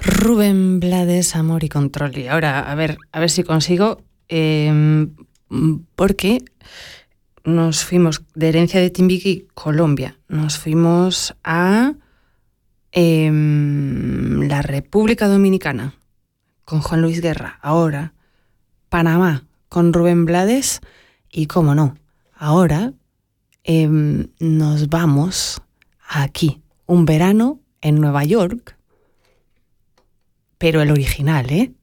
Rubén Blades, Amor y Control. Y ahora, a ver si consigo, porque nos fuimos de Herencia de Timbiquí, Colombia. Nos fuimos a la República Dominicana con Juan Luis Guerra. Ahora, Panamá con Rubén Blades. Y cómo no, ahora nos vamos aquí, un verano en Nueva York, pero el original, ¿eh?